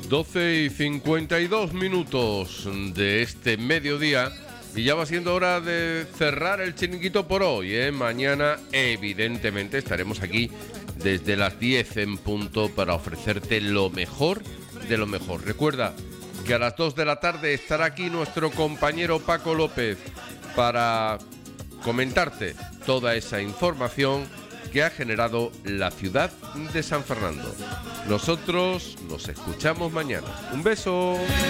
12:52 de este mediodía y ya va siendo hora de cerrar el chiringuito por hoy, ¿eh? Mañana evidentemente estaremos aquí desde las 10 en punto para ofrecerte lo mejor de lo mejor. Recuerda que a las 2 de la tarde estará aquí nuestro compañero Paco López para comentarte toda esa información que ha generado la ciudad de San Fernando. Nosotros nos escuchamos mañana. Un beso.